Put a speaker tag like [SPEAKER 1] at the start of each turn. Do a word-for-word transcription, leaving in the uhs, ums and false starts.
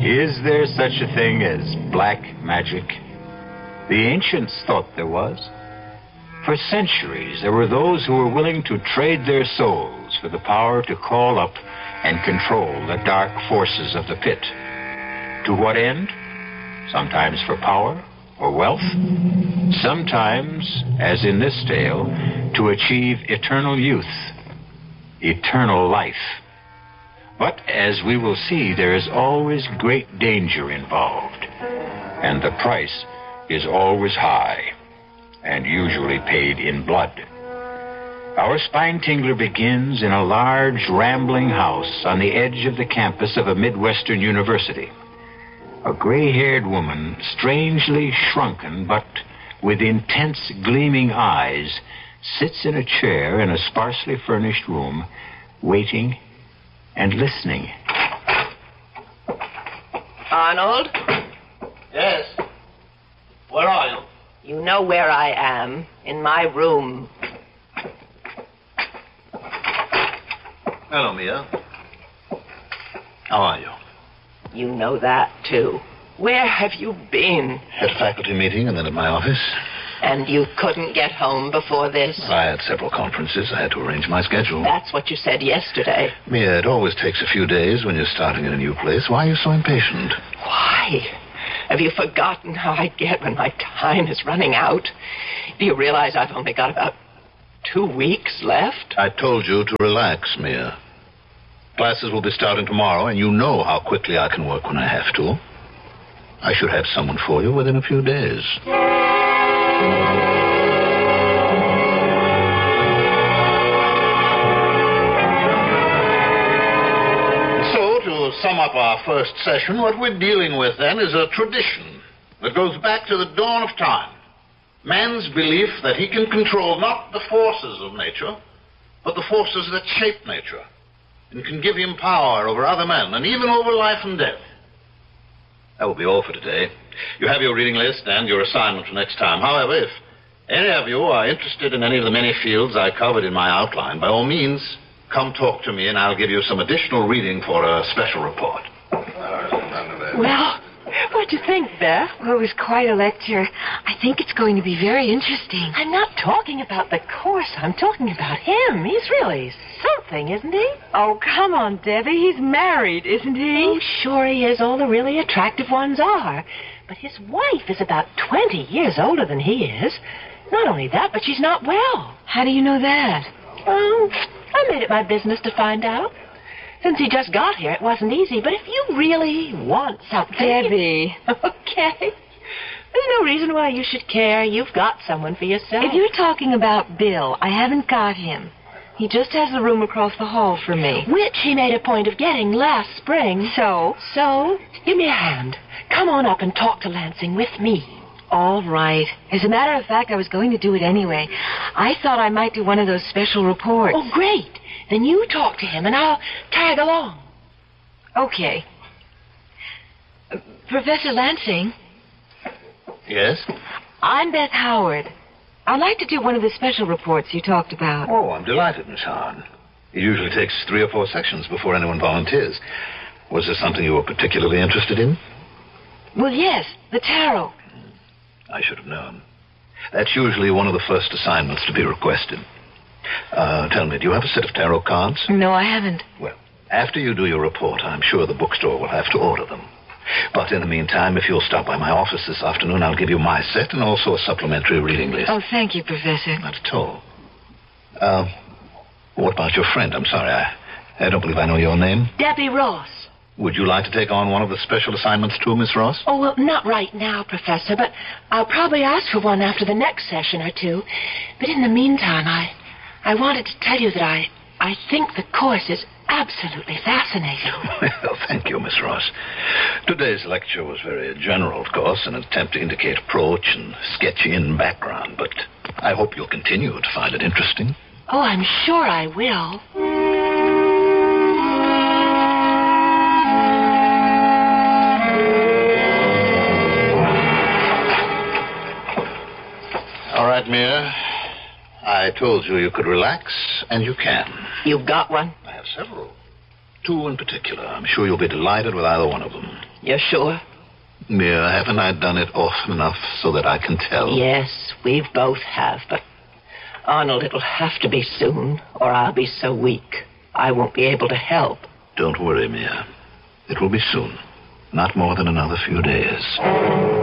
[SPEAKER 1] Is there such a thing as black magic? The ancients thought there was. For centuries, there were those who were willing to trade their souls for the power to call up and control the dark forces of the pit. To what end? Sometimes for power or wealth. Sometimes, as in this tale, to achieve eternal youth, eternal life. But as we will see, there is always great danger involved, and the price is always high, and usually paid in blood. Our Spine Tingler begins in a large, rambling house on the edge of the campus of a Midwestern university. A gray-haired woman, strangely shrunken, but with intense, gleaming eyes, sits in a chair in a sparsely furnished room, waiting and listening.
[SPEAKER 2] Arnold?
[SPEAKER 3] Yes? Where are you?
[SPEAKER 2] You know where I am. In my room.
[SPEAKER 3] Hello, Mia. How are you?
[SPEAKER 2] You know that, too. Where have you been?
[SPEAKER 3] At a faculty meeting and then at my office.
[SPEAKER 2] And you couldn't get home before this?
[SPEAKER 3] I had several conferences. I had to arrange my schedule.
[SPEAKER 2] That's what you said yesterday.
[SPEAKER 3] Mia, it always takes a few days when you're starting in a new place. Why are you so impatient?
[SPEAKER 2] Why? Have you forgotten how I get when my time is running out? Do you realize I've only got about two weeks left?
[SPEAKER 3] I told you to relax, Mia. Classes will be starting tomorrow, and you know how quickly I can work when I have to. I should have someone for you within a few days. So, to sum up our first session, what we're dealing with then is a tradition that goes back to the dawn of time. Man's belief that he can control not the forces of nature, but the forces that shape nature, and can give him power over other men, and even over life and death. That will be all for today. You have your reading list and your assignment for next time. However, if any of you are interested in any of the many fields I covered in my outline, by all means, come talk to me, and I'll give you some additional reading for a special report.
[SPEAKER 2] Well, what'd you think, Beth?
[SPEAKER 4] Well, it was quite a lecture. I think it's going to be very interesting.
[SPEAKER 2] I'm not talking about the course. I'm talking about him. He's really something, isn't he?
[SPEAKER 4] Oh, come on, Debbie. He's married, isn't he?
[SPEAKER 2] Oh, sure he is. All the really attractive ones are. But his wife is about twenty years older than he is. Not only that, but she's not well.
[SPEAKER 4] How do you know that?
[SPEAKER 2] Um, I made it my business to find out. Since he just got here, it wasn't easy. But if you really want something...
[SPEAKER 4] Debbie.
[SPEAKER 2] Okay. There's no reason why you should care. You've got someone for yourself.
[SPEAKER 4] If you're talking about Bill, I haven't got him. He just has the room across the hall for me.
[SPEAKER 2] Which he made a point of getting last spring.
[SPEAKER 4] So?
[SPEAKER 2] So, give me a hand. Come on up and talk to Lansing with me.
[SPEAKER 4] All right. As a matter of fact, I was going to do it anyway. I thought I might do one of those special reports.
[SPEAKER 2] Oh, great. Then you talk to him, and I'll tag along.
[SPEAKER 4] Okay. Uh, Professor Lansing?
[SPEAKER 3] Yes?
[SPEAKER 4] I'm Beth Howard. I'd like to do one of the special reports you talked about.
[SPEAKER 3] Oh, I'm delighted, Miss Howard. It usually takes three or four sections before anyone volunteers. Was there something you were particularly interested in?
[SPEAKER 4] Well, yes, the tarot.
[SPEAKER 3] I should have known. That's usually one of the first assignments to be requested. Uh, tell me, do you have a set of tarot cards?
[SPEAKER 4] No, I haven't.
[SPEAKER 3] Well, after you do your report, I'm sure the bookstore will have to order them. But in the meantime, if you'll stop by my office this afternoon, I'll give you my set and also a supplementary reading list.
[SPEAKER 4] Oh, thank you, Professor.
[SPEAKER 3] Not at all. Uh, what about your friend? I'm sorry, I, I don't believe I know your name.
[SPEAKER 2] Debbie Ross.
[SPEAKER 3] Would you like to take on one of the special assignments too, Miss Ross?
[SPEAKER 2] Oh, well, not right now, Professor, but I'll probably ask for one after the next session or two. But in the meantime, I, I wanted to tell you that I, I think the course is absolutely fascinating.
[SPEAKER 3] Well, thank you, Miss Ross. Today's lecture was very general, of course, an attempt to indicate approach and sketch in background, but I hope you'll continue to find it interesting.
[SPEAKER 2] Oh, I'm sure I will.
[SPEAKER 3] All right, Mia. I told you you could relax, and you can.
[SPEAKER 2] You've got one?
[SPEAKER 3] I have several. Two in particular. I'm sure you'll be delighted with either one of them.
[SPEAKER 2] You're sure?
[SPEAKER 3] Mia, haven't I done it often enough so that I can tell?
[SPEAKER 2] Yes, we both have, but Arnold, it'll have to be soon, or I'll be so weak I won't be able to help.
[SPEAKER 3] Don't worry, Mia. It will be soon. Not more than another few days.